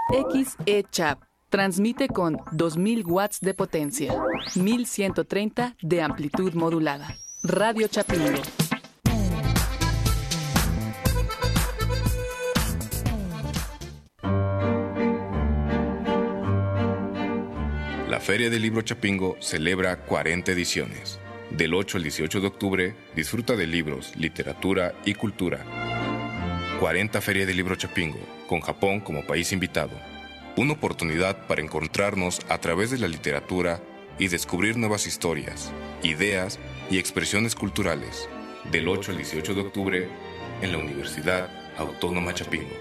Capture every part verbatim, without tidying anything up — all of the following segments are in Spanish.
X E-Chap transmite con dos mil watts de potencia, mil ciento treinta de amplitud modulada. Radio Chapingo. La Feria del Libro Chapingo celebra cuarenta ediciones. Del ocho al dieciocho de octubre, disfruta de libros, literatura y cultura. cuarenta Feria del Libro Chapingo, con Japón como país invitado. Una oportunidad para encontrarnos a través de la literatura y descubrir nuevas historias, ideas y expresiones culturales. Del ocho al dieciocho de octubre, en la Universidad Autónoma Chapingo.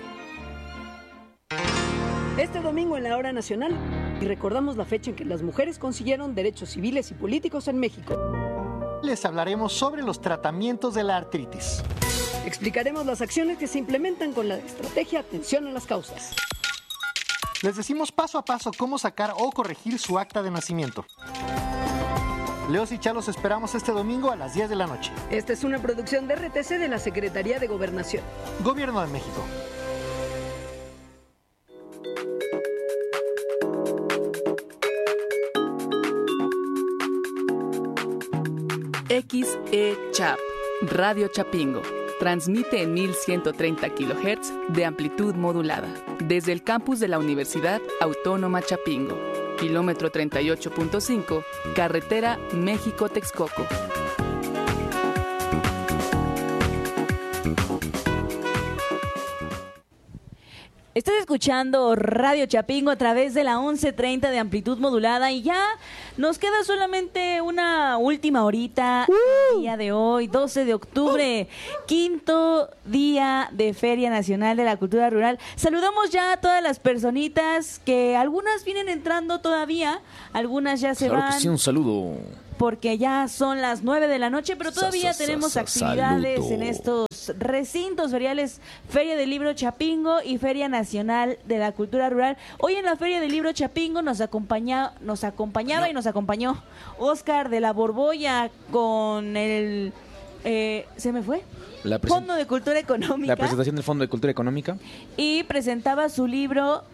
Este domingo en la Hora Nacional, y recordamos la fecha en que las mujeres consiguieron derechos civiles y políticos en México. Les hablaremos sobre los tratamientos de la artritis. Explicaremos las acciones que se implementan con la estrategia Atención a las Causas. Les decimos paso a paso cómo sacar o corregir su acta de nacimiento. Leos y Chá los esperamos este domingo a las diez de la noche. Esta es una producción de R T C de la Secretaría de Gobernación. Gobierno de México. X E-Chap, Radio Chapingo. Transmite en mil ciento treinta kilohertz de amplitud modulada. Desde el campus de la Universidad Autónoma Chapingo. Kilómetro treinta y ocho punto cinco, carretera México-Texcoco. Estás escuchando Radio Chapingo a través de la once treinta de amplitud modulada y ya nos queda solamente una última horita uh. el día de hoy, doce de octubre, uh. quinto día de Feria Nacional de la Cultura Rural. Saludamos ya a todas las personitas que algunas vienen entrando todavía, algunas ya se claro van. Que sí, un saludo. Porque ya son las nueve de la noche, pero todavía sa, sa, tenemos sa, actividades saludo. En estos recintos feriales, Feria del Libro Chapingo y Feria Nacional de la Cultura Rural. Hoy en la Feria del Libro Chapingo nos acompaña, nos acompañaba no. y nos acompañó Oscar de la Borbolla con el... Eh, ¿Se me fue? La present- Fondo de Cultura Económica. La presentación del Fondo de Cultura Económica. Y presentaba su libro...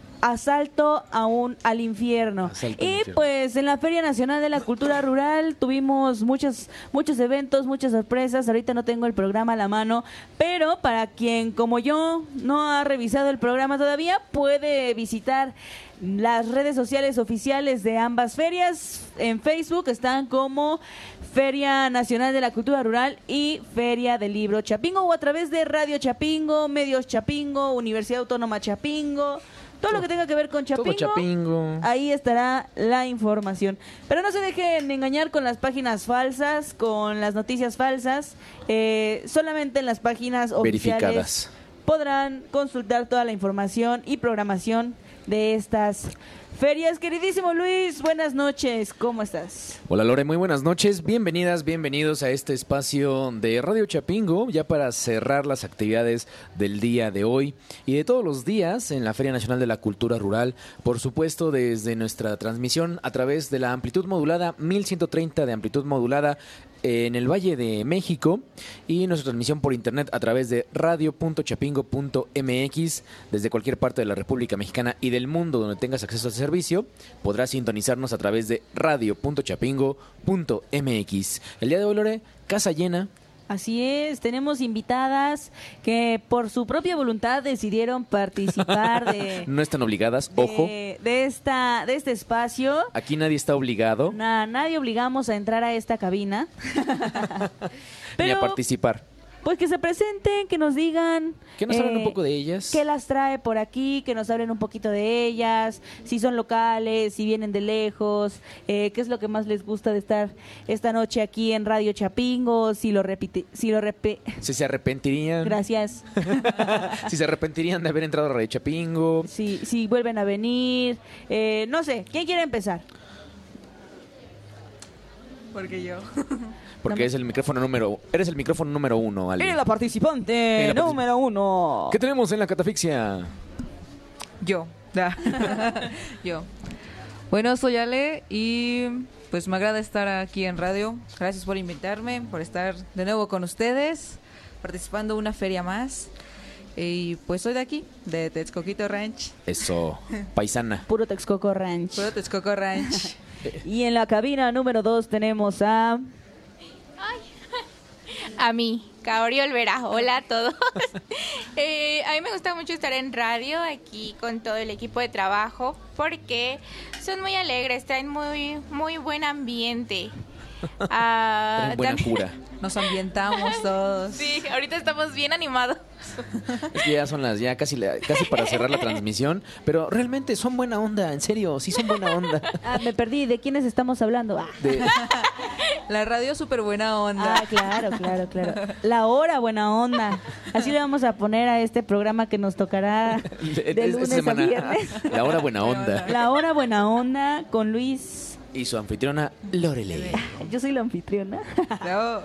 Asalto a un, al infierno. Asalto y al infierno. Pues en la Feria Nacional de la Cultura Rural tuvimos muchos, muchos eventos, muchas sorpresas. Ahorita no tengo el programa a la mano, pero para quien como yo no ha revisado el programa todavía, puede visitar las redes sociales oficiales de ambas ferias. En Facebook están como Feria Nacional de la Cultura Rural y Feria del Libro Chapingo, o a través de Radio Chapingo, Medios Chapingo, Universidad Autónoma Chapingo. Todo lo que tenga que ver con Chapingo, Chapingo, ahí estará la información. Pero no se dejen engañar con las páginas falsas, con las noticias falsas. Eh, solamente en las páginas oficiales verificadas podrán consultar toda la información y programación de estas ferias. Queridísimo Luis, buenas noches, ¿cómo estás? Hola Lore, muy buenas noches, bienvenidas, bienvenidos a este espacio de Radio Chapingo, ya para cerrar las actividades del día de hoy y de todos los días en la Feria Nacional de la Cultura Rural, por supuesto desde nuestra transmisión a través de la amplitud modulada, mil ciento treinta de amplitud modulada en el Valle de México, y nuestra transmisión por internet a través de radio punto chapingo punto m x. Desde cualquier parte de la República Mexicana y del mundo donde tengas acceso al servicio, podrás sintonizarnos a través de radio punto chapingo punto m x. El día de hoy, Lore, casa llena. Así es, tenemos invitadas que por su propia voluntad decidieron participar de... No están obligadas, de, ojo. De, esta, de este espacio. Aquí nadie está obligado. Na, nadie obligamos a entrar a esta cabina. Pero, ni a participar. Pues que se presenten, que nos digan... Que nos eh, hablen un poco de ellas. ¿Qué las trae por aquí? Que nos hablen un poquito de ellas. Si son locales, si vienen de lejos. Eh, ¿Qué es lo que más les gusta de estar esta noche aquí en Radio Chapingo? Si lo repite... Si, lo repe... si se arrepentirían. Gracias. Si se arrepentirían de haber entrado a Radio Chapingo. Si, si vuelven a venir. Eh, no sé, ¿quién quiere empezar? Porque yo... Porque no, es el micrófono número... Eres el micrófono número uno, Ale. Eres la participante la número particip- uno. ¿Qué tenemos en la catafixia? Yo. Yo. Bueno, soy Ale y pues me agrada estar aquí en radio. Gracias por invitarme, por estar de nuevo con ustedes, participando en una feria más. Y pues soy de aquí, de Texcoquito Ranch. Eso, paisana. Puro Texcoco Ranch. Puro Texcoco Ranch. Y en la cabina número dos tenemos a... A mí, Kaori Olvera. Hola a todos. eh, a mí me gusta mucho estar en radio aquí con todo el equipo de trabajo porque son muy alegres, traen muy muy buen ambiente. Ah, Traen buena también- cura. Nos ambientamos todos. Sí, ahorita estamos bien animados. Es que ya son las, ya casi, la- casi para cerrar la transmisión, pero realmente son buena onda, en serio, sí son buena onda. Ah, me perdí. ¿De quiénes estamos hablando? Ah, De- La radio súper buena onda. ah, claro, claro, claro. La hora buena onda. Así le vamos a poner a este programa que nos tocará de esta lunes a semana, viernes. La hora buena onda. La hora buena onda con Luis. Y su anfitriona, Lorele. Yo soy la anfitriona. No.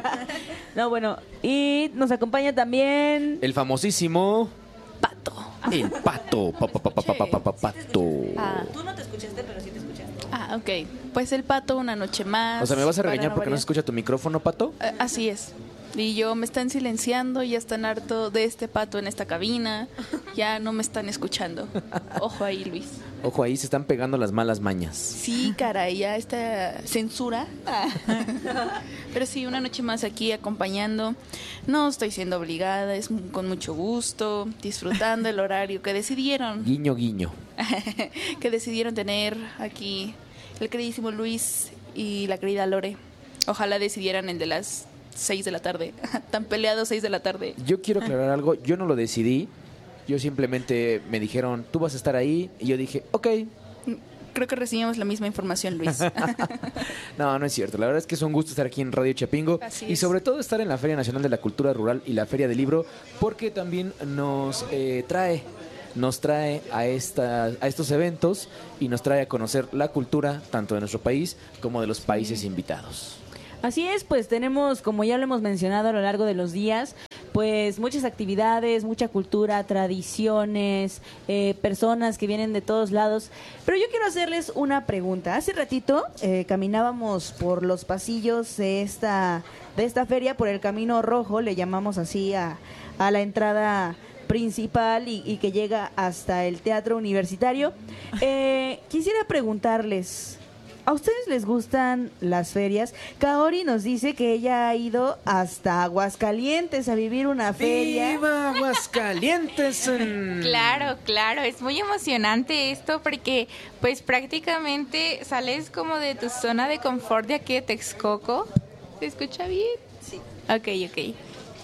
No, bueno, y nos acompaña también... El famosísimo Pato. El Pato. Pa, pa, pa, pa, pa, pa, pa, pa, Pato. Ah, Tú no te escuchaste, pero sí te escuchaste. ah, ok. Pues el Pato una noche más. O sea, ¿me vas a para regañar porque no variar. se escucha tu micrófono, Pato? Eh, así es. Y yo me están silenciando, ya están harto de este pato en esta cabina. Ya no me están escuchando. Ojo ahí, Luis. Ojo, ahí se están pegando las malas mañas. Sí, caray, ya esta censura. Ah. Pero sí, una noche más aquí acompañando. No estoy siendo obligada, es con mucho gusto, disfrutando el horario que decidieron, Guiño, guiño. que decidieron tener aquí el queridísimo Luis y la querida Lore. Ojalá decidieran el de las seis de la tarde. Tan peleado seis de la tarde. Yo quiero aclarar algo, yo no lo decidí. Yo simplemente me dijeron, tú vas a estar ahí. Y yo dije, ok. Creo que recibimos la misma información, Luis. No, no es cierto. La verdad es que es un gusto estar aquí en Radio Chapingo. Así Y es. sobre todo estar en la Feria Nacional de la Cultura Rural y la Feria del Libro, porque también nos eh, trae, nos trae a, esta, a estos eventos y nos trae a conocer la cultura tanto de nuestro país como de los países invitados. Así es, pues tenemos, como ya lo hemos mencionado a lo largo de los días, pues muchas actividades, mucha cultura, tradiciones, eh, personas que vienen de todos lados. Pero yo quiero hacerles una pregunta. Hace ratito eh, caminábamos por los pasillos de esta, de esta feria, por el Camino Rojo, le llamamos así a, a la entrada principal y, y que llega hasta el Teatro Universitario. Eh, quisiera preguntarles... ¿A ustedes les gustan las ferias? Kaori nos dice que ella ha ido hasta Aguascalientes a vivir una feria. ¡Viva Aguascalientes! Claro, claro, es muy emocionante esto porque pues prácticamente sales como de tu zona de confort de aquí de Texcoco. ¿Se escucha bien? Sí. Ok, ok.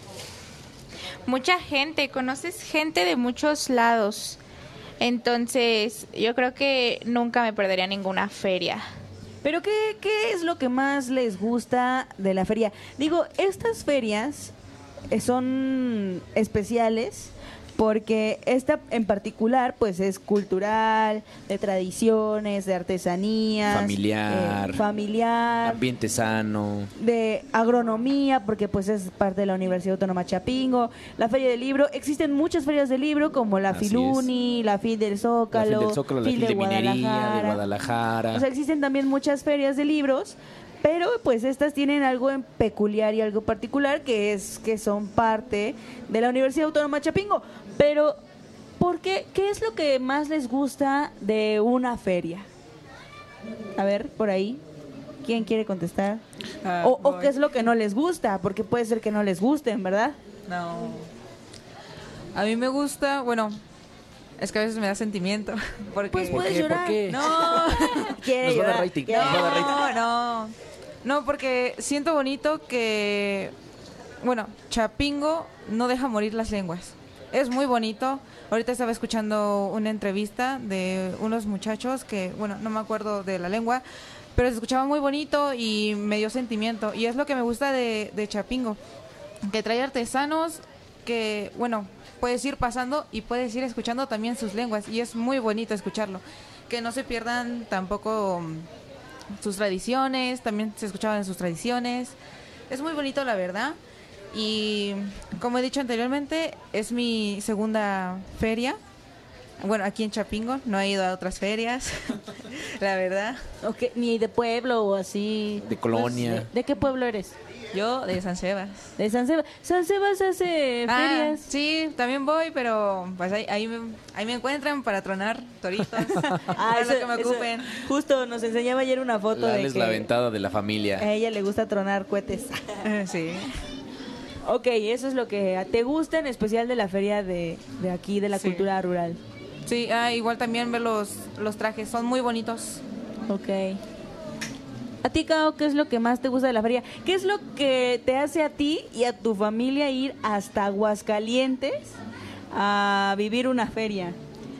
Mucha gente, conoces gente de muchos lados. Entonces, yo creo que nunca me perdería ninguna feria. Pero ¿qué, ¿qué es lo que más les gusta de la feria? Digo, estas ferias eh, son especiales porque esta en particular pues es cultural, de tradiciones, de artesanías, Familiar. eh, familiar, Ambiente sano. de agronomía, porque pues es parte de la Universidad Autónoma Chapingo, la Feria del Libro. Existen muchas ferias de libro como la Así Filuni, la Fil del La Zócalo, Fil del Zócalo, la Fil de Minería, de Guadalajara. O sea, existen también muchas ferias de libros, pero pues estas tienen algo en peculiar y algo particular, que es que son parte de la Universidad Autónoma Chapingo. Pero, ¿por qué? ¿Qué es lo que más les gusta de una feria? A ver, por ahí. ¿Quién quiere contestar? Ah, o, o voy. qué es lo que no les gusta, porque puede ser que no les gusten, ¿verdad? No. A mí me gusta, bueno, es que a veces me da sentimiento. Porque... Pues puedes qué? ¿Por llorar. qué? No, Quiere Nos va a dar llorar, rating, quiere nos va a dar llorar. no, no. No, porque siento bonito que, bueno, Chapingo no deja morir las lenguas. Es muy bonito. Ahorita estaba escuchando una entrevista de unos muchachos que, bueno, no me acuerdo de la lengua, pero se escuchaba muy bonito y me dio sentimiento. Y es lo que me gusta de, de Chapingo, que trae artesanos que, bueno, puedes ir pasando y puedes ir escuchando también sus lenguas. Y es muy bonito escucharlo. Que no se pierdan tampoco mm, sus tradiciones, también se escuchaban sus tradiciones. Es muy bonito, la verdad. Y como he dicho anteriormente, es mi segunda feria. Bueno, aquí en Chapingo, no he ido a otras ferias, la verdad. Ok, ni de pueblo o así. De colonia. Pues, ¿de, de qué pueblo eres? Yo de San Sebas. De San Sebas. San Sebas hace Ah, ferias. sí, también voy, pero pues ahí, ahí, me, ahí me encuentran para tronar toritos. Ah, para eso- lo que me eso- ocupen. Justo nos enseñaba ayer una foto La de es que la ventada de la familia. a ella le gusta tronar cohetes. Sí. Ok, eso es lo que te gusta en especial de la feria de, de aquí, de la Sí. cultura rural. Sí, ah, igual también ver los, los trajes, son muy bonitos. Ok. A ti, Kao, ¿qué es lo que más te gusta de la feria? ¿Qué es lo que te hace a ti y a tu familia ir hasta Aguascalientes a vivir una feria?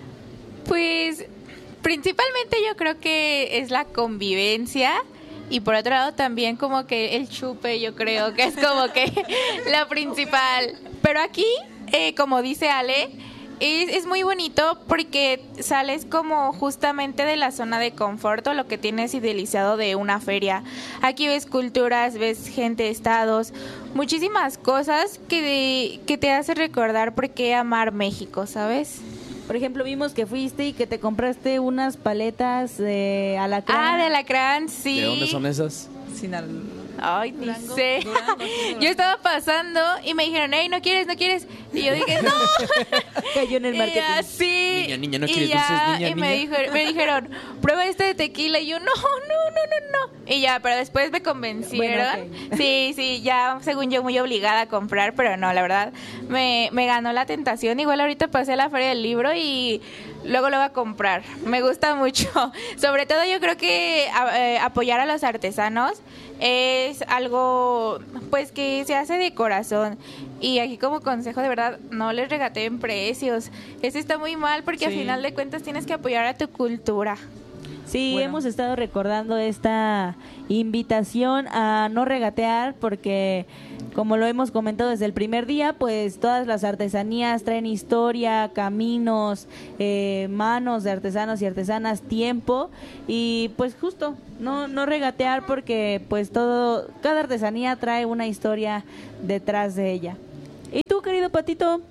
Pues principalmente yo creo que es la convivencia y por otro lado también como que el chupe, yo creo que es como que la principal. Pero aquí, eh, como dice Ale, es, es muy bonito porque sales como justamente de la zona de confort o lo que tienes idealizado de una feria. Aquí ves culturas, ves gente, estados, muchísimas cosas que, de- que te hace recordar por qué amar México, ¿sabes? Por ejemplo, vimos que fuiste y que te compraste unas paletas de alacrán. Ah, de alacrán, sí. ¿De dónde son esas? Sin al... Ay, ni Durango, sé. Durango, sí, Durango. Yo estaba pasando y me dijeron, hey, ¿no quieres, no quieres? Y yo dije, no. Cayó en el Y marketing. ya, sí. Niña, niña, ¿no Y quieres ya, dulces, niña, y me, niña? dijo- me dijeron, prueba este de tequila. Y yo, no, no, no, no, no. Y ya, pero después me convencieron. Bueno, ok. Sí, sí, ya, según yo, muy obligada a comprar, pero no, la verdad, me, me ganó la tentación. Igual ahorita pasé a la feria del libro y luego lo voy a comprar. Me gusta mucho. Sobre todo yo creo que a- eh, apoyar a los artesanos es algo pues que se hace de corazón. Y aquí como consejo, de verdad, no les regateen precios. Eso está muy mal porque al Sí. final de cuentas tienes que apoyar a tu cultura. Sí, Bueno. hemos estado recordando esta invitación a no regatear porque, como lo hemos comentado desde el primer día, pues todas las artesanías traen historia, caminos, eh, manos de artesanos y artesanas, tiempo y pues justo no no regatear porque pues todo cada artesanía trae una historia detrás de ella. ¿Y tú, querido Patito?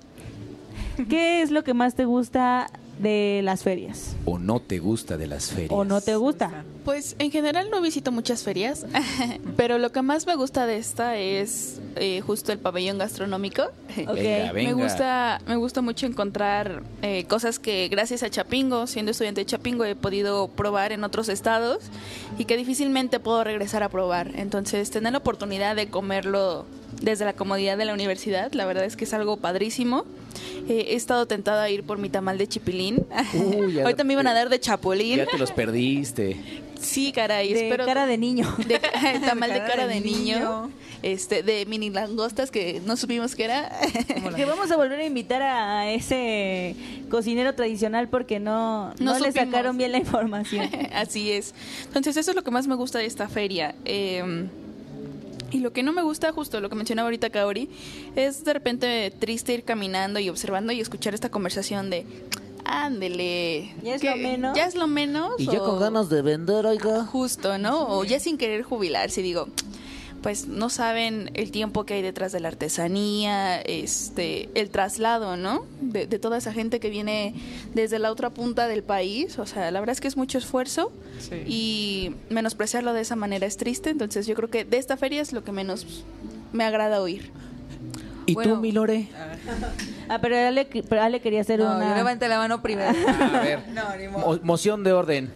¿Qué es lo que más te gusta de las ferias? ¿O no te gusta de las ferias? ¿O no te gusta? Pues en general no visito muchas ferias, pero lo que más me gusta de esta es eh, justo el pabellón gastronómico. Ok. Venga, venga. Me gusta, me gusta mucho encontrar eh, cosas que gracias a Chapingo, siendo estudiante de Chapingo, he podido probar en otros estados y que difícilmente puedo regresar a probar. Entonces, tener la oportunidad de comerlo desde la comodidad de la universidad, la verdad es que es algo padrísimo. Eh, he estado tentada a ir por mi tamal de chipilín. Uy, ya Ahorita me iban a dar de chapulín. Ya te los perdiste. Sí, caray, De espero cara de niño. de tamal de Cara cara de de niño, niño. este de mini langostas que no supimos que era. Que vamos a volver a invitar a ese cocinero tradicional porque no, no, No le supimos. sacaron bien la información. Así es. Entonces, eso es lo que más me gusta de esta feria. Eh, y lo que no me gusta, justo lo que mencionaba ahorita Kaori, es de repente triste ir caminando y observando y escuchar esta conversación de ándele. ¿Ya es que- lo menos? Ya es lo menos. Y ya o- con ganas de vender, oiga. Justo, ¿no? O ya sin querer jubilarse, digo, pues no saben el tiempo que hay detrás de la artesanía, este, el traslado, ¿no? De, de toda esa gente que viene desde la otra punta del país, o sea, la verdad es que es mucho esfuerzo Sí. y menospreciarlo de esa manera es triste, entonces yo creo que de esta feria es lo que menos me agrada oír. ¿Y Bueno. tú, Milore? Ah, pero Ale, pero Ale quería hacer No, una... yo levanté la mano primero. A ver. No, ni modo. Mo- moción de orden.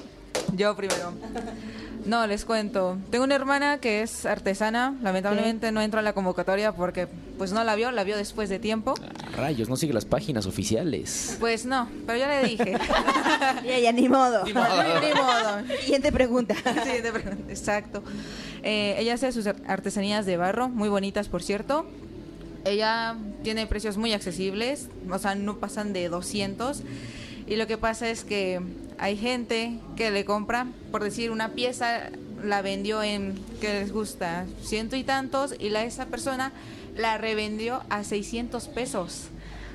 Yo primero. No, les cuento. Tengo una hermana que es artesana. Lamentablemente no entró a la convocatoria porque pues no la vio, la vio después de tiempo. Ah, rayos, no sigue las páginas oficiales. Pues no, pero yo le dije. Ya, ya, ni modo. Ni modo. Siguiente pregunta. Sí, te pregunto, exacto. Eh, ella hace sus ar- artesanías de barro, muy bonitas, por cierto. Ella tiene precios muy accesibles, o sea, no pasan de doscientos. Y lo que pasa es que hay gente que le compra, por decir, una pieza la vendió en, que les gusta, ciento y tantos, y la, esa persona la revendió a seiscientos pesos.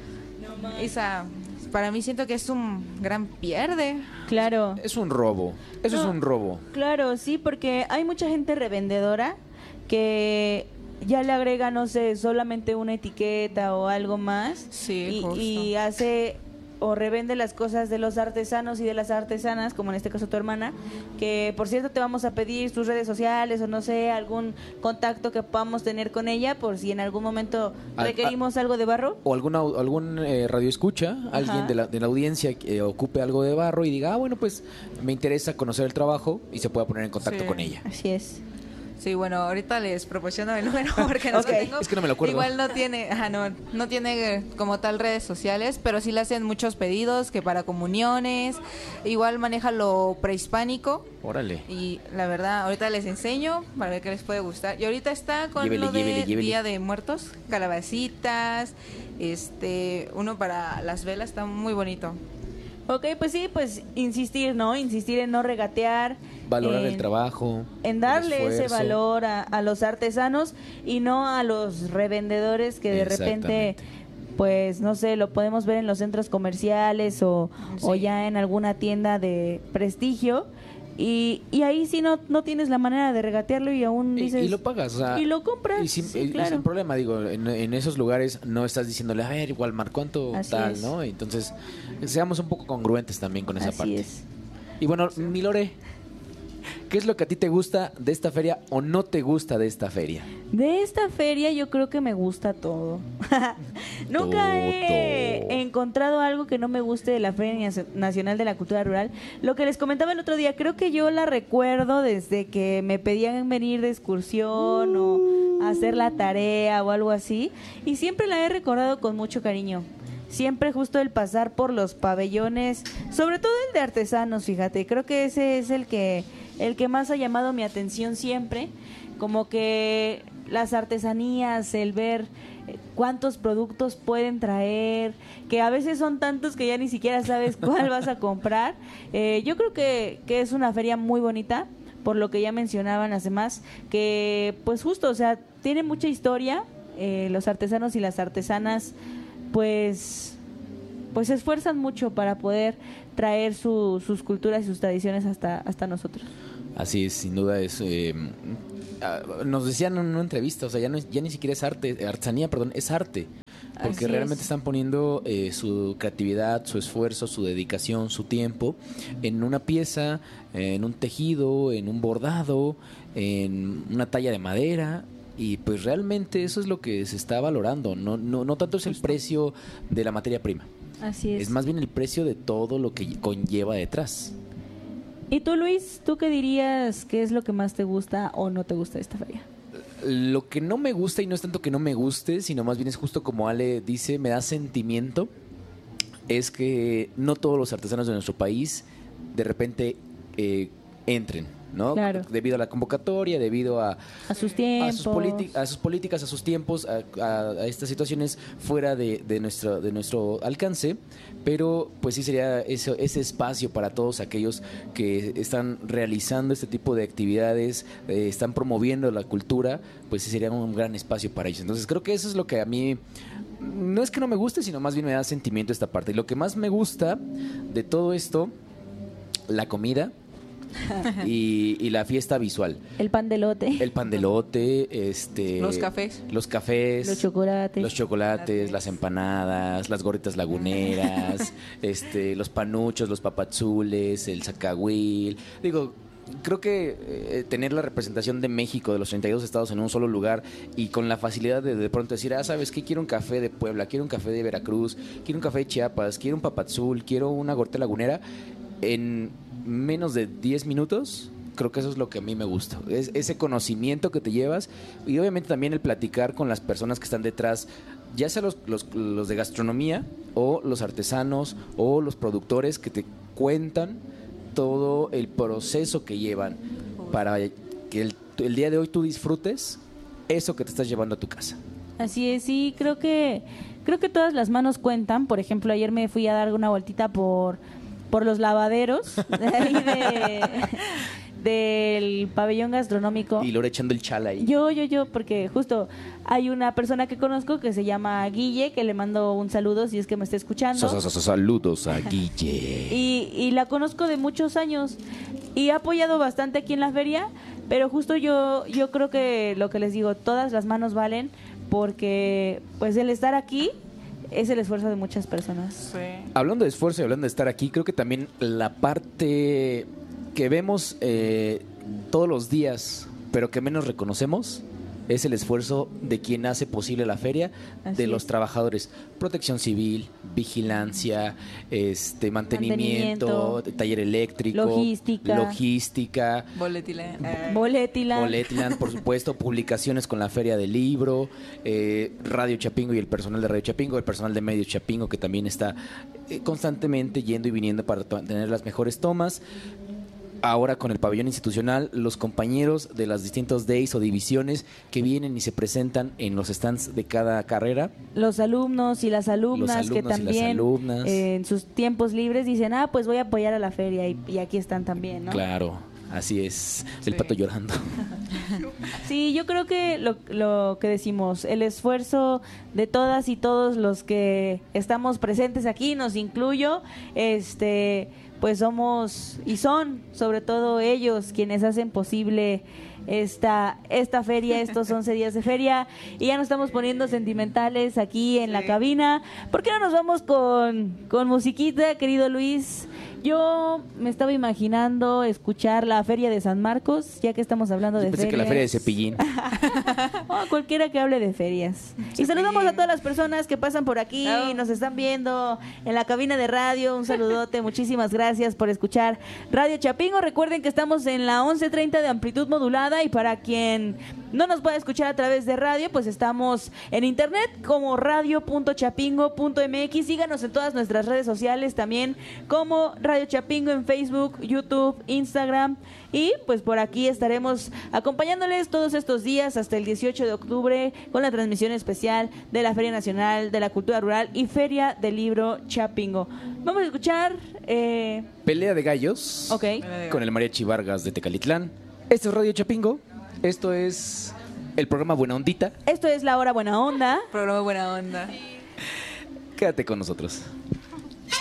Esa, para mí siento que es un gran pierde. Claro. Es un robo. Eso No. es un robo. Claro, sí, porque hay mucha gente revendedora que ya le agrega, no sé, solamente una etiqueta o algo más. Sí, y, justo. y hace o revende las cosas de los artesanos y de las artesanas, como en este caso tu hermana, que por cierto te vamos a pedir sus redes sociales o no sé, algún contacto que podamos tener con ella por si en algún momento requerimos a, a, algo de barro. O alguna, algún eh, radio escucha, Ajá. alguien de la, de la audiencia que eh, ocupe algo de barro y diga, ah, bueno, pues me interesa conocer el trabajo y se pueda poner en contacto sí. con ella. Así es. Sí, bueno, ahorita les proporciono el número porque no okay. lo tengo. Es que no me lo acuerdo. Igual no tiene, ajá, no, no tiene como tal redes sociales, pero sí le hacen muchos pedidos que para comuniones. Igual maneja lo prehispánico. Órale. Y la verdad, ahorita les enseño para ver qué les puede gustar. Y ahorita está con llévele, lo de llévele, llévele. Día de Muertos, calabacitas, este, uno para las velas, está muy bonito. Ok, pues sí, pues insistir, ¿no? Insistir en no regatear. Valorar en, el trabajo. En darle ese valor a, a los artesanos y no a los revendedores que de repente, pues no sé, lo podemos ver en los centros comerciales o, sí. o ya en alguna tienda de prestigio. Y, y ahí sí no, no tienes la manera de regatearlo y aún dices... Y, y lo pagas, o sea... Y lo compras, Y sin, sí, y, claro. y sin problema, digo, en, en esos lugares no estás diciéndole, a ver, Walmart, ¿cuánto Así tal, es. no? Entonces, seamos un poco congruentes también con esa Así parte. es. Y bueno, mi Lore, ¿qué es lo que a ti te gusta de esta feria o no te gusta de esta feria? De esta feria yo creo que me gusta todo. Nunca he encontrado algo que no me guste de la Feria Nacional de la Cultura Rural. Lo que les comentaba el otro día, creo que yo la recuerdo desde que me pedían venir de excursión o hacer la tarea o algo así. Y siempre la he recordado con mucho cariño. Siempre justo el pasar por los pabellones, sobre todo el de artesanos, fíjate. Creo que ese es el que, el que más ha llamado mi atención siempre. Como que las artesanías, el ver cuántos productos pueden traer, que a veces son tantos que ya ni siquiera sabes cuál vas a comprar. Eh, yo creo que, que es una feria muy bonita, por lo que ya mencionaban las demás, que pues justo, o sea, tiene mucha historia. Eh, los artesanos y las artesanas pues pues se esfuerzan mucho para poder traer su, sus culturas y sus tradiciones hasta, hasta nosotros. Así es, sin duda es... Eh, nos decían en una entrevista, o sea, ya, no, ya ni siquiera es arte, artesanía, perdón, es arte. Porque Así realmente es. están poniendo eh, su creatividad, su esfuerzo, su dedicación, su tiempo en una pieza, en un tejido, en un bordado, en una talla de madera. Y pues realmente eso es lo que se está valorando. No, no, no tanto es el precio de la materia prima. Así es. Es más bien el precio de todo lo que conlleva detrás. ¿Y tú, Luis, tú qué dirías qué es lo que más te gusta o no te gusta de esta feria? Lo que no me gusta, y no es tanto que no me guste, sino más bien es justo como Ale dice, me da sentimiento, es que no todos los artesanos de nuestro país de repente eh, entren, ¿no? Claro. Debido a la convocatoria, debido a, a sus tiempos, a sus, politi- a sus políticas, a sus tiempos, a, a, a estas situaciones fuera de, de nuestro de nuestro alcance, pero pues sí sería ese, ese espacio para todos aquellos que están realizando este tipo de actividades, eh, están promoviendo la cultura, pues sí sería un gran espacio para ellos. Entonces creo que eso es lo que a mí no es que no me guste, sino más bien me da sentimiento esta parte. Y lo que más me gusta de todo esto, la comida. y, y la fiesta visual. El pan de elote. El pan de elote, este, los cafés. Los cafés. Los chocolates. Los chocolates, las empanadas, las gorritas laguneras, este, los panuchos, los papazules, el zacahuil. Digo, creo que eh, tener la representación de México, de los treinta y dos estados en un solo lugar y con la facilidad de de pronto decir, ah, ¿sabes qué? Quiero un café de Puebla, quiero un café de Veracruz, quiero un café de Chiapas, quiero un papazul, quiero una gorrita lagunera, en menos de diez minutos, creo que eso es lo que a mí me gusta, es ese conocimiento que te llevas y obviamente también el platicar con las personas que están detrás, ya sea los, los, los de gastronomía o los artesanos o los productores que te cuentan todo el proceso que llevan para que el, el día de hoy tú disfrutes eso que te estás llevando a tu casa. Así es, sí, creo que creo que todas las manos cuentan. Por ejemplo, ayer me fui a dar una vueltita por por los lavaderos de ahí de, del pabellón gastronómico. Y Lore echando el chala ahí. Yo, yo, yo, porque justo hay una persona que conozco que se llama Guille, que le mando un saludo si es que me está escuchando. Saludos a Guille. Y, y la conozco de muchos años y ha apoyado bastante aquí en la feria, pero justo yo, yo creo que lo que les digo, todas las manos valen, porque pues el estar aquí es el esfuerzo de muchas personas. Sí. Hablando de esfuerzo y hablando de estar aquí, creo que también la parte que vemos eh, todos los días, pero que menos reconocemos, es el esfuerzo de quien hace posible la feria, Así de es. los trabajadores. Protección civil, vigilancia, este mantenimiento, Mantenimiento, taller eléctrico, logística. logística, Boletila. eh. Boletila. Boletland, por supuesto, publicaciones con la Feria del Libro, eh, Radio Chapingo y el personal de Radio Chapingo, el personal de Medios Chapingo que también está eh, constantemente yendo y viniendo para to- tener las mejores tomas. Ahora con el pabellón institucional, los compañeros de las distintos days o divisiones que vienen y se presentan en los stands de cada carrera. Los alumnos y las alumnas, Los que alumnos y las también alumnas. eh, en sus tiempos libres dicen, ah, pues voy a apoyar a la feria y, y aquí están también, ¿no? Claro, así es. El Sí. pato llorando. Sí, yo creo que lo, lo que decimos, el esfuerzo de todas y todos los que estamos presentes aquí, nos incluyo, este, pues somos y son sobre todo ellos quienes hacen posible esta esta feria, estos once días de feria, y ya nos estamos poniendo sentimentales aquí en la Sí. cabina. ¿Por qué no nos vamos con, con musiquita, querido Luis? Yo me estaba imaginando escuchar la feria de San Marcos, ya que estamos hablando Yo de pensé ferias. que la feria de Cepillín. Oh, cualquiera que hable de ferias. Y saludamos a todas las personas que pasan por aquí, Oh. nos están viendo en la cabina de radio. Un saludote, muchísimas gracias por escuchar Radio Chapingo. Recuerden que estamos en la once treinta de amplitud modulada, y para quien no nos pueda escuchar a través de radio, pues estamos en internet como radio punto chapingo punto m x. Síganos en todas nuestras redes sociales también como Radio Chapingo en Facebook, YouTube, Instagram. Y pues por aquí estaremos acompañándoles todos estos días hasta el dieciocho de octubre con la transmisión especial de la Feria Nacional de la Cultura Rural y Feria del Libro Chapingo. Vamos a escuchar... Eh, Pelea de gallos. ok. Con el Mariachi Vargas de Tecalitlán. Esto es Radio Chapingo. Esto es el programa Buena Ondita. Esto es La Hora Buena Onda. Programa buena onda. Quédate con nosotros.